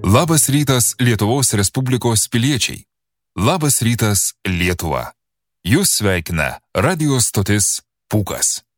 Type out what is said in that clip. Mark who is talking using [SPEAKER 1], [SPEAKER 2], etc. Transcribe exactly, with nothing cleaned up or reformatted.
[SPEAKER 1] Labas rytas Lietuvos Respublikos piliečiai. Labas rytas Lietuva. Jūs sveikina radijo stotis Pūkas.